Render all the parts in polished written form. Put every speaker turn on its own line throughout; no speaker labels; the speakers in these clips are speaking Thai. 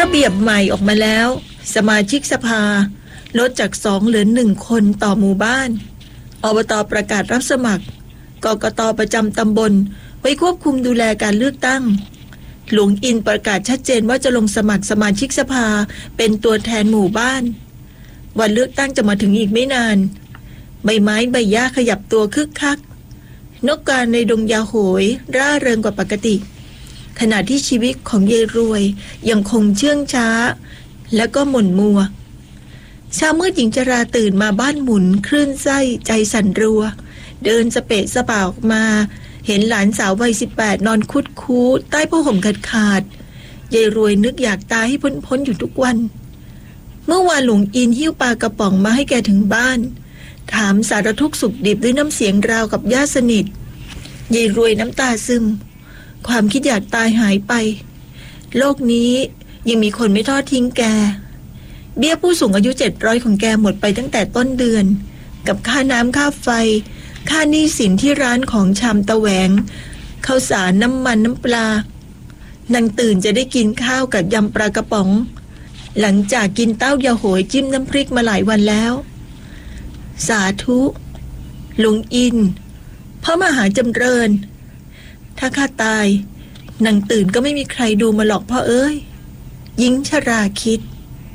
ระเบียบใหม่ออกมาแล้วสมาชิกสภาลดจาก2เหลือ1คนต่อหมู่บ้านอบต.ประกาศรับสมัครกกต.ประจำตำบลไว้ควบคุมดูแลการเลือกตั้งหลวงอินประกาศชัดเจนว่าจะลงสมัครสมาชิกสภาเป็นตัวแทนหมู่บ้านวันเลือกตั้งจะมาถึงอีกไม่นานใบไม้ใบหญ้าขยับตัวคึกคักนกกาในดงยาโหยร่าเริงกว่าปกติขณะที่ชีวิตของยายรวยยังคงเชื่องช้าและก็หม่นมัวเช้ามืดหญิงชราตื่นมาบ้านหมุนคลื่นไส้ใจสั่นรัวเดินสเปะสะป่าออกมาเห็นหลานสาววัย18นอนคุดคู้ใต้ผ้าห่มขาดยายรวยนึกอยากตายให้พ้นอยู่ทุกวันเมื่อวานหลวงอินหิ้วปลากระป๋องมาให้แกถึงบ้านถามสารทุกข์สุขดิบด้วยน้ำเสียงราวกับญาติสนิทยายรวยน้ำตาซึมความคิดอยากตายหายไปโลกนี้ยังมีคนไม่ทอดทิ้งแกเบี้ยผู้สูงอายุ700ของแกหมดไปตั้งแต่ต้นเดือนกับค่าน้ำค่าไฟค่าหนี้สินที่ร้านของชำตะแหวงข้าวสารน้ำมันน้ำปลานางตื่นจะได้กินข้าวกับยำปลากระป๋องหลังจากกินเต้ายาโหยจิ้มน้ำพริกมาหลายวันแล้วสาธุหลวงอินพระมหาจำเริญถ้าข้าตายนางตื่นก็ไม่มีใครดูมาหรอกพ่อเอ้ยหญิงชราคิด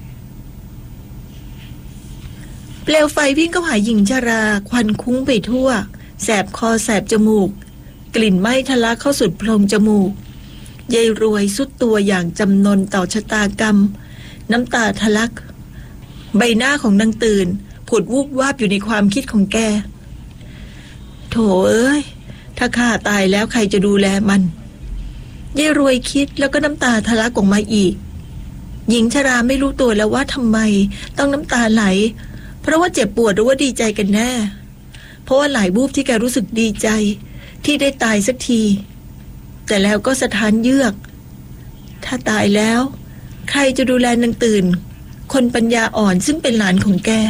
เปลวไฟวิ่งเข้าหาหญิงชราควันคุ้งไปทั่วแสบคอแสบจมูกกลิ่นไหม้ทะลักเข้าสุดโพรงจมูกยายรวยสุดตัวอย่างจำนนต่อชะตากรรมน้ำตาทะลักใบหน้าของนางตื่นผุดวูบวาบอยู่ในความคิดของแกโถเอ้ยถ้าข้าตายแล้วใครจะดูแลมันยายรวยคิดแล้วก็น้ำตาทะลักออกมาอีกหญิงชราไม่รู้ตัวแล้วว่าทำไมต้องน้ำตาไหลเพราะว่าเจ็บปวดหรือว่าดีใจกันแน่เพราะว่าหลายบูบที่แกรู้สึกดีใจที่ได้ตายสักทีแต่แล้วก็สะท้านเยือกถ้าตายแล้วใครจะดูแลนางตื่นคนปัญญาอ่อนซึ่งเป็นหลานของแก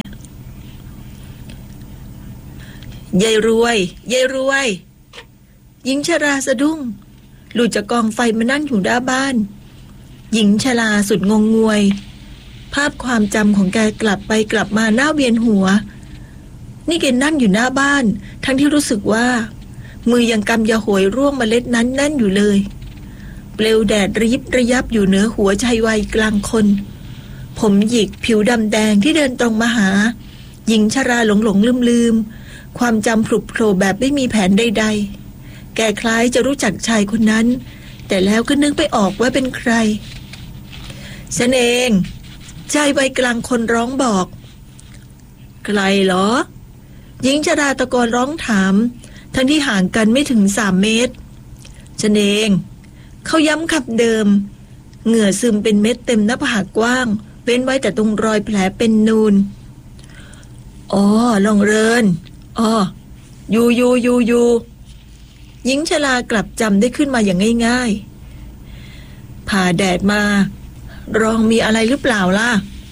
ยายรวยยายรวยหญิงชราสะดุ้งหลุดจากกองไฟมานั่งอยู่หน้าบ้านหญิงชราสุดงงงวยภาพความจำของแกกลับไปกลับมาหน้าเวียนหัวนี่แกนั่งอยู่หน้าบ้านทั้งที่รู้สึกว่ามือยังกำยาโหยร่วงเมล็ดนั้นแน่นอยู่เลยเปลวแดดระยิบระยับอยู่เหนือหัวชายวัยกลางคนผมหยิกผิวดำแดงที่เดินตรงมาหาหญิงชราหลงลืมความจำผุบโผล่แบบไม่มีแผนใดๆแกคล้ายจะรู้จักชายคนนั้นแต่แล้วก็นึกไปออกว่าเป็นใครฉันเองชายวัยกลางคนร้องบอกใครเหรอหญิงชราตะโกนร้องถามทั้งที่ห่างกันไม่ถึง3 เมตรฉันเองเขาย้ำคำเดิมเหงื่อซึมเป็นเม็ดเต็มหน้าผากกว้างเว้นไว้แต่ตรงรอยแผลเป็นนูนอ๋อลองเรินอ๋ออยู่หญิงชรากลับจำได้ขึ้นมาอย่างง่ายๆผ่าแดดมารองมีอะไรหรือเปล่าล่ะ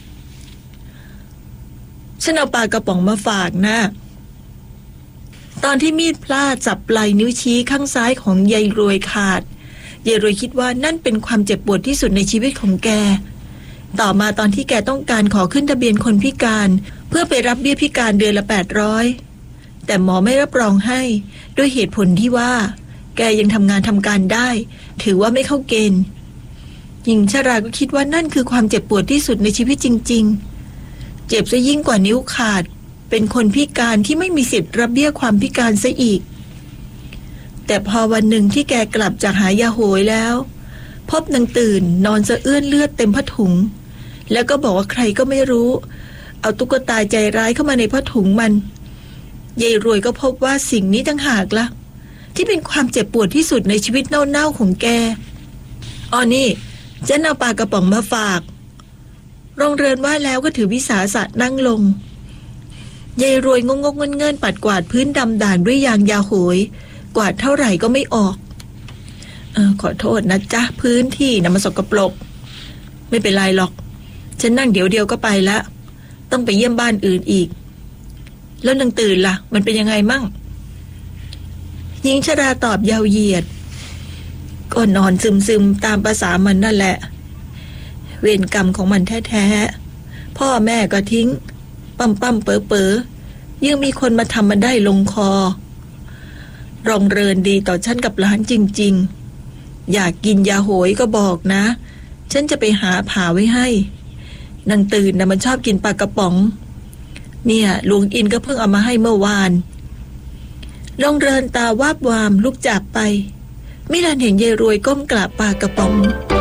ฉันเอาปลากระป๋องมาฝากนะตอนที่มีดพลาดจับปลายนิ้วชี้ข้างซ้ายของยายรวยขาดยายรวยคิดว่านั่นเป็นความเจ็บปวดที่สุดในชีวิตของแกต่อมาตอนที่แกต้องการขอขึ้นทะเบียนคนพิการเพื่อไปรับเบี้ยพิการเดือนละ800แต่หมอไม่รับรองให้ด้วยเหตุผลที่ว่าแกยังทำงานทำการได้ถือว่าไม่เข้าเกณฑ์หญิงชราก็คิดว่านั่นคือความเจ็บปวดที่สุดในชีวิตจริงๆเจ็บซะยิ่งกว่านิ้วขาดเป็นคนพิการที่ไม่มีสิทธิ์รับเบี้ยความพิการซะอีกแต่พอวันหนึ่งที่แกกลับจากหายาโหยแล้วพบนางตื่นนอนสะเอื้อนเลือดเต็มผ้าถุงแล้วก็บอกว่าใครก็ไม่รู้เอาตุ๊กตาใจร้ายเข้ามาในผ้าถุงมันยายรวยก็พบว่าสิ่งนี้ต่างหากล่ะที่เป็นความเจ็บปวดที่สุดในชีวิตเน่าๆของแกอ๋อนี่ฉันเอาปลากระป๋องมาฝากโรงเรือนว่าแล้วก็ถือวิสาสะนั่งลงยายรวยงงๆเงินๆปัดกวาดพื้นดำด่านด้วยยางยาโหยกวาดเท่าไหร่ก็ไม่ออกขอโทษนะจ๊ะพื้นที่น่ะมันสกปรกไม่เป็นไรหรอกฉันนั่งเดี๋ยวก็ไปละต้องไปเยี่ยมบ้านอื่นอีกแล้วนางตื่นล่ะมันเป็นยังไงมั่งหญิงชราตอบยาวเหยียดก็นอนซึมๆตามภาษามันนั่นแหละเวรกรรมของมันแท้ๆพ่อแม่ก็ทิ้งปั๊มเป๋อยังมีคนมาทำมันได้ลงคอรองเรินดีต่อฉันกับหลานจริงๆอยากกินยาโหยก็บอกนะฉันจะไปหาผ่าไว้ให้นางตื่นนะมันชอบกินปลากระป๋องเนี่ยลุงอินก็เพิ่งเอามาให้เมื่อวานรองเรินตาวาบวามลุกจากไปมิลันเห็นยายรวยก้มกราบปลากระป๋อง